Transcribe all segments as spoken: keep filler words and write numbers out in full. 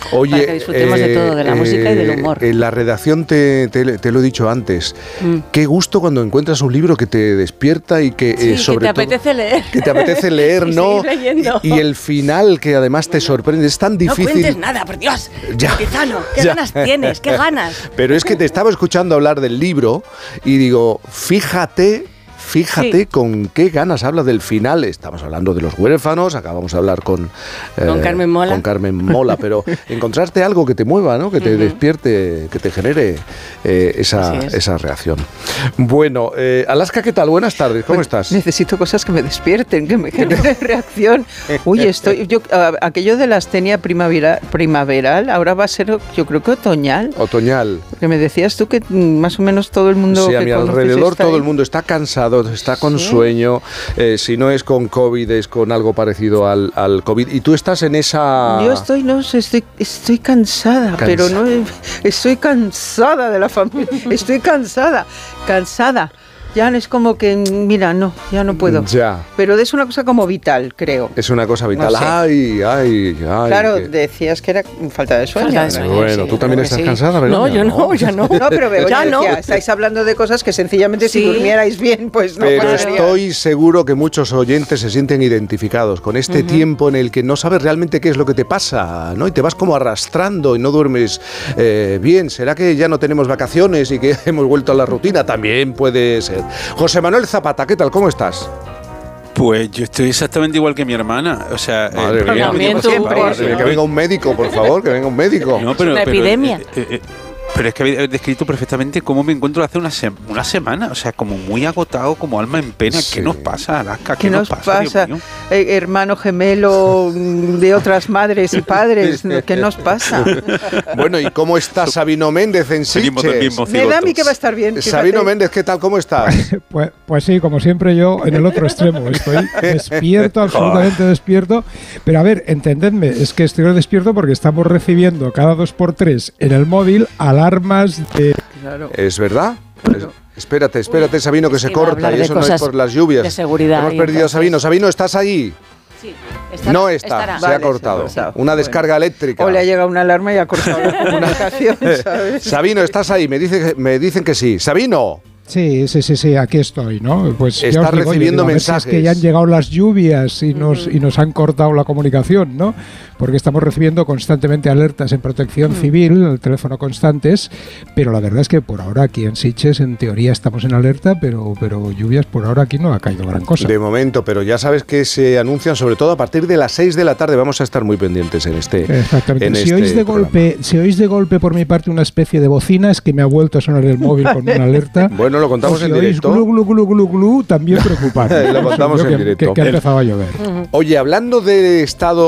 Oye, para que disfrutemos eh, de todo, de la eh, música y del humor. En la redacción te, te, te lo he dicho antes, mm. qué gusto cuando encuentras un libro que te despierta y que sí, eh, sobre que te todo, apetece leer. Que te apetece leer, ¿no? Y, y el final que además te sorprende, es tan difícil. No cuentes nada, por Dios. Ya, Tizano, ¿qué ya. ganas tienes? ¿Qué ganas? Pero es que te estaba escuchando hablar del libro y digo, fíjate... Fíjate sí. con qué ganas habla del final. Estamos hablando de los huérfanos, acabamos de hablar con, eh, con Carmen Mola. Con Carmen Mola, pero encontrarte algo que te mueva, ¿no? Que te uh-huh. despierte, que te genere eh, esa, esa reacción. Bueno, eh, Alaska, ¿qué tal? Buenas tardes, ¿cómo pues estás? Necesito cosas que me despierten, que me generen reacción. Oye, estoy, yo, uh, aquello de la astenia primavera, primaveral, ahora va a ser, yo creo que otoñal. Otoñal. Porque me decías tú que más o menos todo el mundo sí, que a mi alrededor todo ahí. El mundo está cansado, está con ¿sí? sueño, eh, si no es con COVID es con algo parecido al, al COVID, y tú estás en esa... Yo estoy, no sé, estoy, estoy cansada, cansada, pero no, estoy cansada de la familia, estoy cansada, cansada. Ya es como que, mira, no, ya no puedo. Ya. Pero es una cosa como vital, creo. Es una cosa vital. No sé. Ay, ay, ay. Claro, que... decías que era falta de sueño. Falta de sueño bueno, sí, tú también estás sí. cansada, ¿verdad? No, yo no, ya no. No, pero veo, ya decía, no. estáis hablando de cosas que sencillamente sí. si durmierais bien, pues no. Pero estoy seguro que muchos oyentes se sienten identificados con este uh-huh. tiempo en el que no sabes realmente qué es lo que te pasa, ¿no? Y te vas como arrastrando y no duermes eh, bien. ¿Será que ya no tenemos vacaciones y que hemos vuelto a la rutina? También puede ser. José Manuel Zapata, ¿qué tal? ¿Cómo estás? Pues yo estoy exactamente igual que mi hermana. O sea, madre eh, mía, mía, tú, madre mía, que venga un médico, por favor, que venga un médico. No, pero, es una pero, epidemia. Eh, eh, eh, Pero es que habéis descrito perfectamente cómo me encuentro hace una, se- una semana, o sea, como muy agotado, como alma en pena. Sí. ¿Qué nos pasa, Alaska? ¿Qué, ¿Qué nos pasa? pasa Eh, hermano gemelo de otras madres y padres, ¿qué nos pasa? Bueno, ¿y cómo está Sabino Méndez en Sitges? Me da a mí que va a estar bien. Fíjate. Sabino Méndez, ¿qué tal? ¿Cómo estás? Pues, pues sí, como siempre yo en el otro extremo. Estoy despierto, absolutamente despierto. Pero a ver, entendedme, es que estoy despierto porque estamos recibiendo cada dos por tres en el móvil alarmas de... Claro. ¿Es verdad? Es, espérate, espérate, Sabino, que se corta, y eso no es por las lluvias. De seguridad. Hemos perdido a Sabino. Sabino, ¿estás allí? Sí, estará, no está, estará. se Vale, ha cortado. se ha cortado. Una Bueno. descarga eléctrica. O le ha llegado una alarma y ha cortado la comunicación, ¿sabes? Sabino, ¿estás ahí? Me, dice, me dicen que sí. Sabino. Sí, sí, sí, sí, aquí estoy, ¿no? Pues estás ya os digo, recibiendo oye, digo, mensajes. Si es que ya han llegado las lluvias y nos, y nos han cortado la comunicación, ¿no? Porque estamos recibiendo constantemente alertas en Protección Civil, el teléfono constantes, pero la verdad es que por ahora aquí en Sitges, en teoría estamos en alerta, pero, pero lluvias por ahora aquí no ha caído gran cosa. De momento, pero ya sabes que se anuncian sobre todo a partir de las seis de la tarde. Vamos a estar muy pendientes en este Exactamente. En si, este oís de golpe, si oís de golpe por mi parte una especie de bocina, es que me ha vuelto a sonar el móvil con una alerta. Bueno, lo contamos si en oís directo. Glu, glu, glu, glu, glu, también preocupante. Lo contamos en que, directo. Que, que ha empezado a llover. Oye, hablando del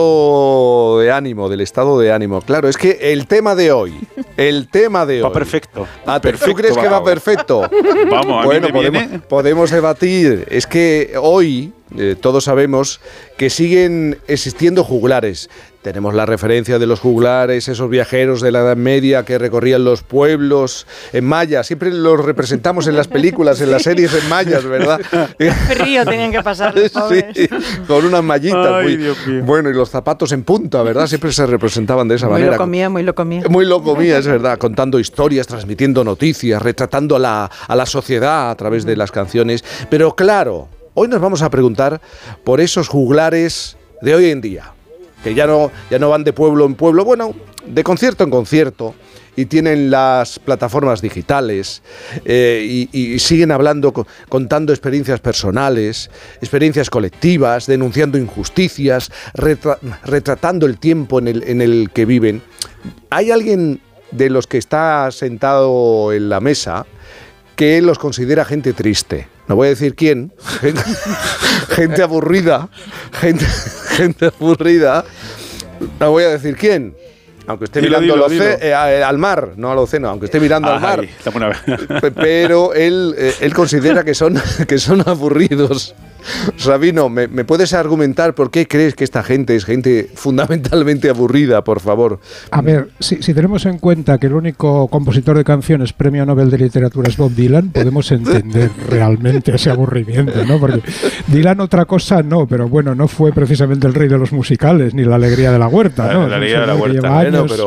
estado de ánimo, del estado de ánimo, claro, es que el tema de hoy, el tema de hoy... Va perfecto. Ah, perfecto, ¿tú crees que va perfecto? Vamos, a bueno, mí me podemos, viene... podemos debatir. Es que hoy eh, todos sabemos que siguen existiendo juglares. Tenemos la referencia de los juglares, esos viajeros de la Edad Media que recorrían los pueblos en mayas. Siempre los representamos en las películas, en las series en mayas, ¿verdad? Frío tenían que pasar los pobres. Sí, con unas mallitas. Ay, muy, Dios mío. Bueno, y los zapatos en punta, ¿verdad? Siempre se representaban de esa Muy manera. lo comía, muy lo comía. Muy lo comía, es verdad, contando historias, transmitiendo noticias, retratando a la, a la sociedad a través de las canciones. Pero claro, hoy nos vamos a preguntar por esos juglares de hoy en día, que ya no, ya no van de pueblo en pueblo, bueno, de concierto en concierto, y tienen las plataformas digitales, eh, y, y siguen hablando, contando experiencias personales, experiencias colectivas, denunciando injusticias, retra- retratando el tiempo en el, en el que viven. ¿Hay alguien de los que está sentado en la mesa que los considera gente triste? No voy a decir quién, gente, gente aburrida, gente, gente aburrida, no voy a decir quién, aunque esté Dilo, mirando dilo, al, oce- dilo. eh, al mar, no al océano, aunque esté mirando al mar, Ay, estamos una vez. pero él, eh, él considera que son, que son aburridos. Sabino, ¿me, ¿me puedes argumentar por qué crees que esta gente es gente fundamentalmente aburrida, por favor? A ver, si, si tenemos en cuenta que el único compositor de canciones premio Nobel de Literatura es Bob Dylan, podemos entender realmente ese aburrimiento, ¿no? Porque Dylan otra cosa no, pero bueno, no fue precisamente el rey de los musicales, ni la alegría de la huerta, ¿no? La alegría de la Que huerta. lleva Bueno, años pero